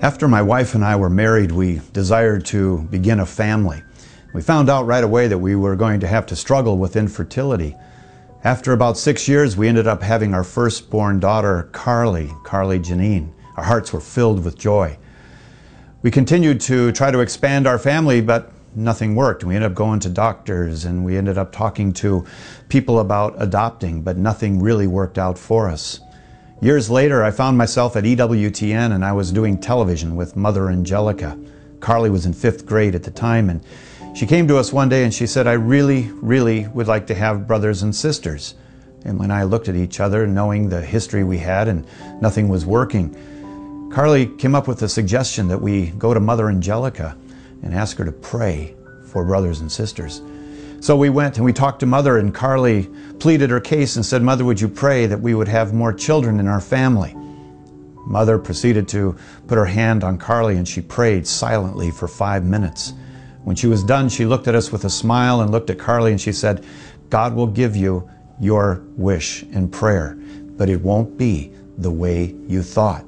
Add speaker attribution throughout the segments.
Speaker 1: After my wife and I were married, we desired to begin a family. We found out right away that we were going to have to struggle with infertility. After about 6 years, we ended up having our firstborn daughter, Carly Janine. Our hearts were filled with joy. We continued to try to expand our family, but nothing worked. We ended up going to doctors and we ended up talking to people about adopting, but nothing really worked out for us. Years later, I found myself at EWTN and I was doing television with Mother Angelica. Carly was in 5th grade at the time, and she came to us one day and she said, "I really would like to have brothers and sisters." And when I looked at each other, knowing the history we had and nothing was working, Carly came up with the suggestion that we go to Mother Angelica and ask her to pray for brothers and sisters. So we went and we talked to Mother, and Carly pleaded her case and said, "Mother, would you pray that we would have more children in our family?" Mother proceeded to put her hand on Carly and she prayed silently for 5 minutes. When she was done, she looked at us with a smile and looked at Carly and she said, "God will give you your wish in prayer, but it won't be the way you thought."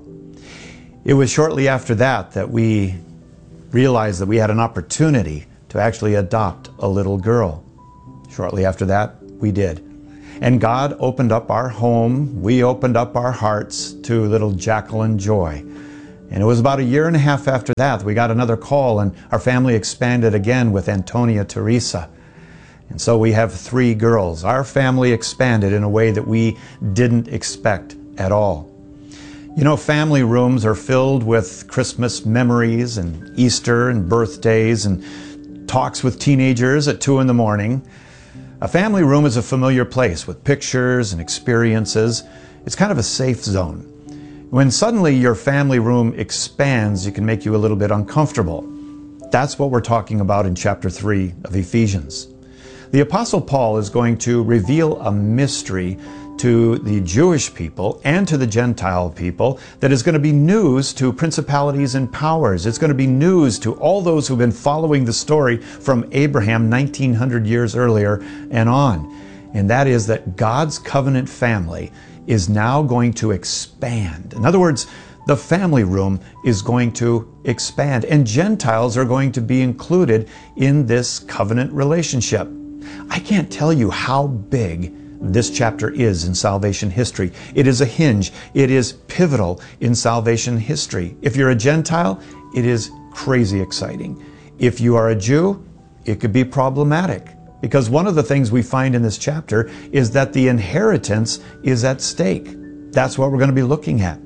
Speaker 1: It was shortly after that that we realized that we had an opportunity to actually adopt a little girl. Shortly after that, we did. And God opened up our home. We opened up our hearts to little Jacqueline Joy. And it was about 1.5 years after that, we got another call and our family expanded again with Antonia Teresa. And so we have 3 girls. Our family expanded in a way that we didn't expect at all. You know, family rooms are filled with Christmas memories and Easter and birthdays and talks with teenagers at 2 in the morning. A family room is a familiar place with pictures and experiences. It's kind of a safe zone. When suddenly your family room expands, it can make you a little bit uncomfortable. That's what we're talking about in chapter 3 of Ephesians. The Apostle Paul is going to reveal a mystery to the Jewish people and to the Gentile people that is going to be news to principalities and powers. It's going to be news to all those who've been following the story from Abraham 1900 years earlier and on. And that is that God's covenant family is now going to expand. In other words, the family room is going to expand, and Gentiles are going to be included in this covenant relationship. I can't tell you how big this chapter is in salvation history. It is a hinge. It is pivotal in salvation history. If you're a Gentile, it is crazy exciting. If you are a Jew, it could be problematic, because one of the things we find in this chapter is that the inheritance is at stake. That's what we're going to be looking at.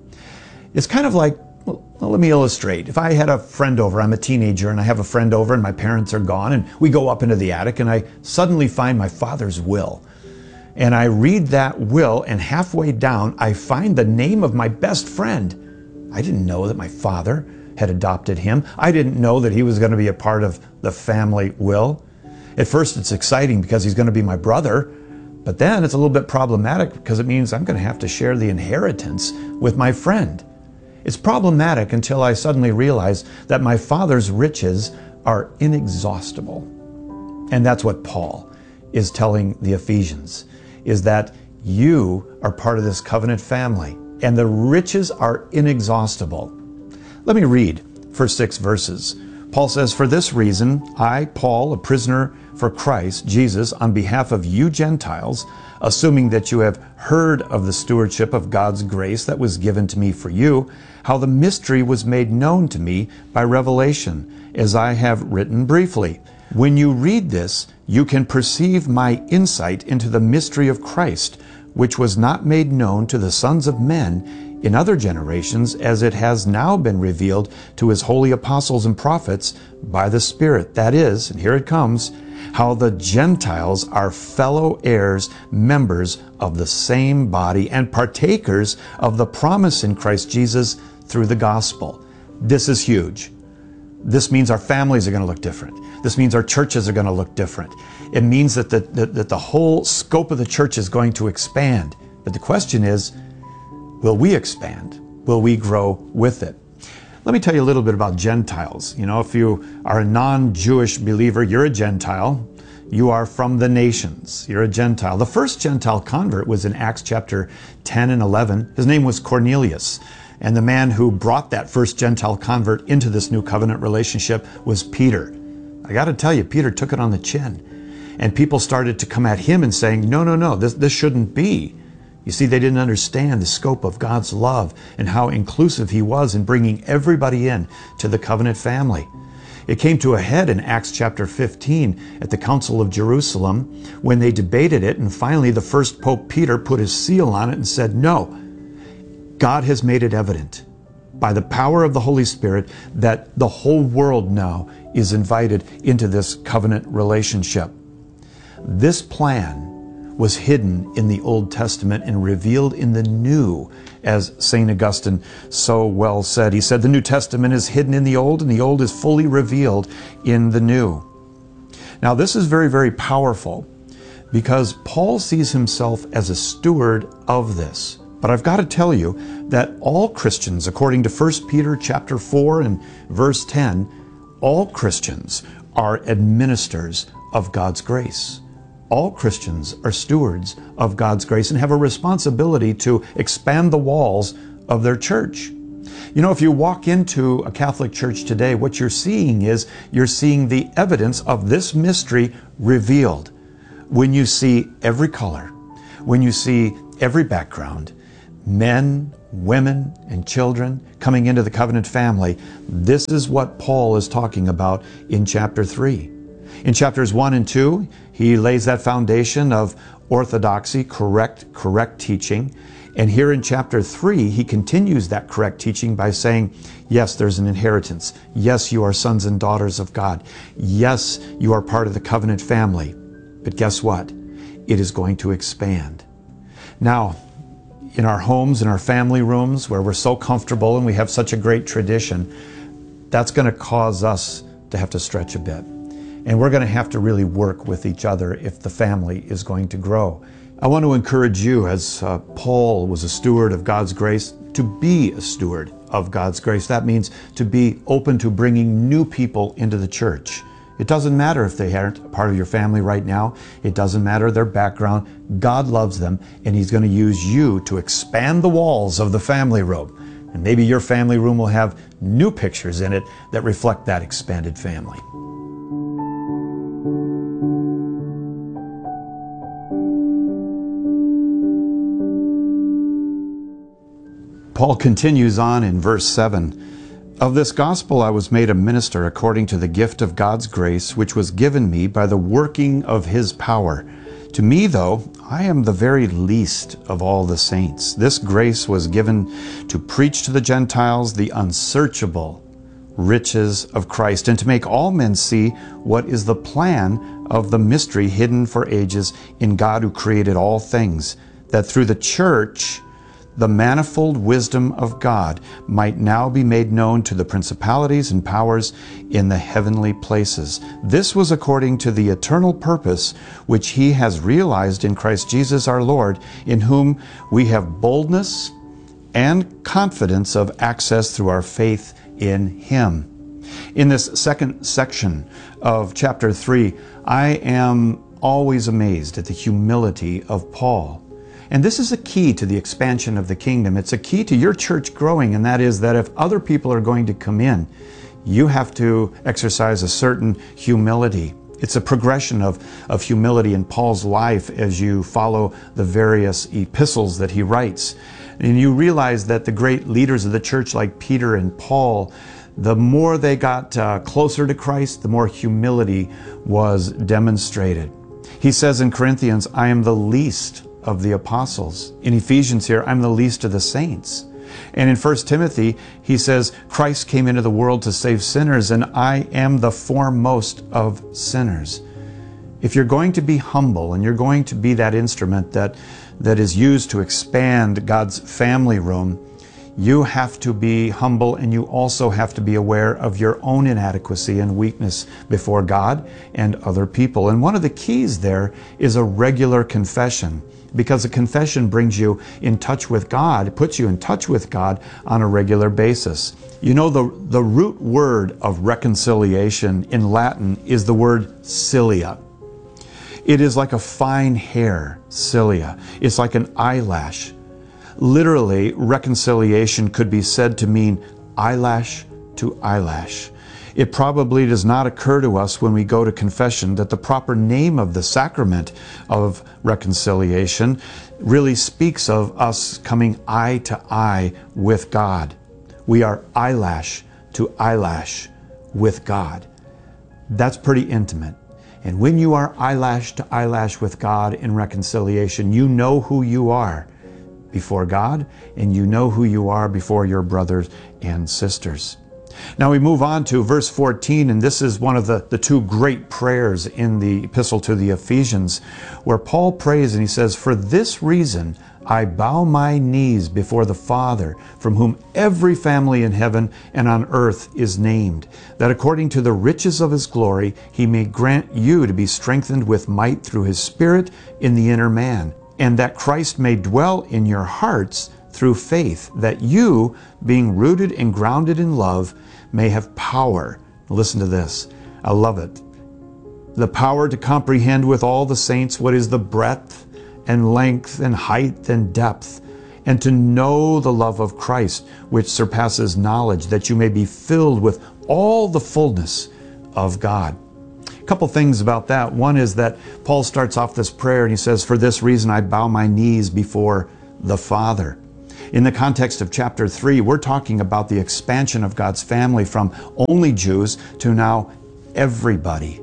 Speaker 1: It's kind of like, well, let me illustrate. If I had a friend over, I'm a teenager and I have a friend over and my parents are gone, and we go up into the attic and I suddenly find my father's will. And I read that will, and halfway down, I find the name of my best friend. I didn't know that my father had adopted him. I didn't know that he was going to be a part of the family will. At first, it's exciting because he's going to be my brother, but then it's a little bit problematic because it means I'm going to have to share the inheritance with my friend. It's problematic until I suddenly realize that my father's riches are inexhaustible. And that's what Paul is telling the Ephesians, is that you are part of this covenant family and the riches are inexhaustible. Let me read first 6 verses. Paul says, "For this reason, I, Paul, a prisoner for Christ Jesus, on behalf of you Gentiles, assuming that you have heard of the stewardship of God's grace that was given to me for you, how the mystery was made known to me by revelation, as I have written briefly. When you read this, you can perceive my insight into the mystery of Christ, which was not made known to the sons of men in other generations, as it has now been revealed to his holy apostles and prophets by the Spirit. That is," and here it comes, "how the Gentiles are fellow heirs, members of the same body, and partakers of the promise in Christ Jesus through the gospel." This is huge. This means our families are going to look different. This means our churches are going to look different. It means that the whole scope of the church is going to expand. But the question is, will we expand? Will we grow with it? Let me tell you a little bit about Gentiles. You know, if you are a non-Jewish believer, you're a Gentile. You are from the nations. You're a Gentile. The first Gentile convert was in Acts chapter 10 and 11. His name was Cornelius. And the man who brought that first Gentile convert into this new covenant relationship was Peter. I got to tell you, Peter took it on the chin. And people started to come at him and saying, no, this shouldn't be. You see, they didn't understand the scope of God's love and how inclusive he was in bringing everybody in to the covenant family. It came to a head in Acts chapter 15 at the Council of Jerusalem when they debated it, and finally the first Pope Peter put his seal on it and said, no, God has made it evident by the power of the Holy Spirit that the whole world now is invited into this covenant relationship. This plan was hidden in the Old Testament and revealed in the New, as St. Augustine so well said. He said the New Testament is hidden in the Old, and the Old is fully revealed in the New. Now this is very, very powerful because Paul sees himself as a steward of this. But I've got to tell you that all Christians, according to 1 Peter chapter 4 and verse 10, all Christians are administrators of God's grace. All Christians are stewards of God's grace and have a responsibility to expand the walls of their church. You know, if you walk into a Catholic church today, what you're seeing is you're seeing the evidence of this mystery revealed. When you see every color, when you see every background, men, women, and children coming into the covenant family, this is what Paul is talking about in chapter 3. In chapters 1 and 2, he lays that foundation of orthodoxy, correct teaching. And here in chapter 3, he continues that correct teaching by saying, yes, there's an inheritance. Yes, you are sons and daughters of God. Yes, you are part of the covenant family. But guess what? It is going to expand. Now, in our homes, in our family rooms, where we're so comfortable and we have such a great tradition, that's going to cause us to have to stretch a bit. And we're going to have to really work with each other if the family is going to grow. I want to encourage you, as Paul was a steward of God's grace, to be a steward of God's grace. That means to be open to bringing new people into the church. It doesn't matter if they aren't a part of your family right now. It doesn't matter their background. God loves them, and He's going to use you to expand the walls of the family room. And maybe your family room will have new pictures in it that reflect that expanded family. Paul continues on in verse 7. Of this gospel I was made a minister according to the gift of God's grace, which was given me by the working of His power. To me, though, I am the very least of all the saints. This grace was given to preach to the Gentiles the unsearchable riches of Christ, and to make all men see what is the plan of the mystery hidden for ages in God who created all things, that through the church the manifold wisdom of God might now be made known to the principalities and powers in the heavenly places. This was according to the eternal purpose which He has realized in Christ Jesus our Lord, in whom we have boldness and confidence of access through our faith in Him. In this second section of chapter 3, I am always amazed at the humility of Paul. And this is a key to the expansion of the kingdom. It's a key to your church growing, and that is that if other people are going to come in, you have to exercise a certain humility. It's a progression of humility in Paul's life as you follow the various epistles that he writes. And you realize that the great leaders of the church like Peter and Paul, the more they got closer to Christ, the more humility was demonstrated. He says in Corinthians, I am the least of the apostles. In Ephesians here, I'm the least of the saints. And in 1 Timothy, he says, Christ came into the world to save sinners, and I am the foremost of sinners. If you're going to be humble and you're going to be that instrument that is used to expand God's family room, you have to be humble, and you also have to be aware of your own inadequacy and weakness before God and other people. And one of the keys there is a regular confession, because a confession brings you in touch with God. It puts you in touch with God on a regular basis. You know, the root word of reconciliation in Latin is the word cilia. It is like a fine hair, cilia. It's like an eyelash. Literally, reconciliation could be said to mean eyelash to eyelash. It probably does not occur to us when we go to confession that the proper name of the sacrament of reconciliation really speaks of us coming eye to eye with God. We are eyelash to eyelash with God. That's pretty intimate. And when you are eyelash to eyelash with God in reconciliation, you know who you are before God, and you know who you are before your brothers and sisters. Now we move on to verse 14, and this is one of the two great prayers in the epistle to the Ephesians, where Paul prays and he says, "For this reason I bow my knees before the Father, from whom every family in heaven and on earth is named, that according to the riches of his glory he may grant you to be strengthened with might through his Spirit in the inner man, and that Christ may dwell in your hearts through faith, that you, being rooted and grounded in love, may have power." Listen to this. I love it. "The power to comprehend with all the saints what is the breadth and length and height and depth, and to know the love of Christ, which surpasses knowledge, that you may be filled with all the fullness of God." A couple things about that. One is that Paul starts off this prayer and he says, "For this reason I bow my knees before the Father." In the context of chapter 3, we're talking about the expansion of God's family from only Jews to now everybody.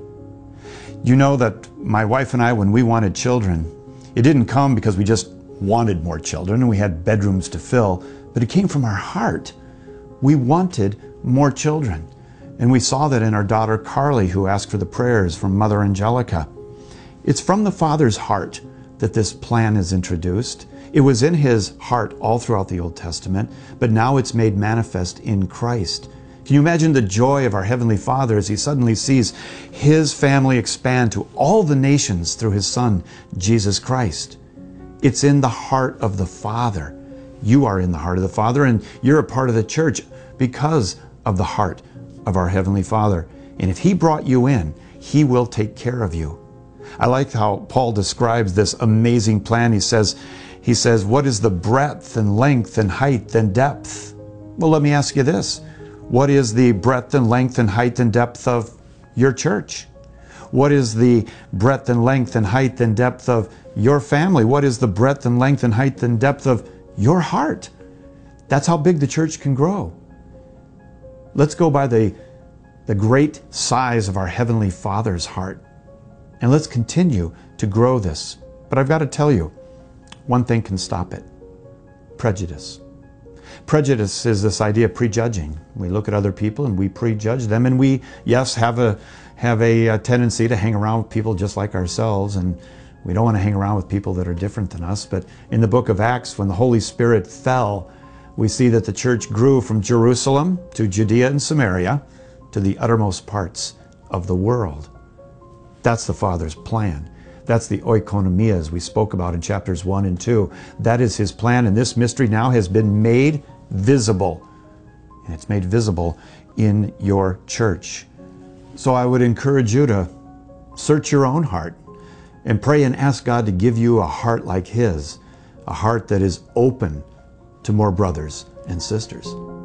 Speaker 1: You know that my wife and I, when we wanted children, it didn't come because we just wanted more children and we had bedrooms to fill, but it came from our heart. We wanted more children. And we saw that in our daughter Carly, who asked for the prayers from Mother Angelica. It's from the Father's heart that this plan is introduced. It was in his heart all throughout the Old Testament, but now it's made manifest in Christ. Can you imagine the joy of our Heavenly Father as he suddenly sees his family expand to all the nations through his Son, Jesus Christ? It's in the heart of the Father. You are in the heart of the Father, and you're a part of the church because of the heart of our Heavenly Father. And if he brought you in, he will take care of you. I like how Paul describes this amazing plan. He says, what is the breadth and length and height and depth? Well, let me ask you this. What is the breadth and length and height and depth of your church? What is the breadth and length and height and depth of your family? What is the breadth and length and height and depth of your heart? That's how big the church can grow. Let's go by the great size of our Heavenly Father's heart. And let's continue to grow this. But I've got to tell you, one thing can stop it. Prejudice. Prejudice is this idea of prejudging. We look at other people and we prejudge them, and we, yes, have a tendency to hang around with people just like ourselves, and we don't want to hang around with people that are different than us. But in the book of Acts, when the Holy Spirit fell, we see that the church grew from Jerusalem to Judea and Samaria to the uttermost parts of the world. That's the Father's plan. That's the oikonomia, as we spoke about in chapters 1 and 2. That is his plan, and this mystery now has been made visible. And it's made visible in your church. So I would encourage you to search your own heart and pray and ask God to give you a heart like his, a heart that is open to more brothers and sisters.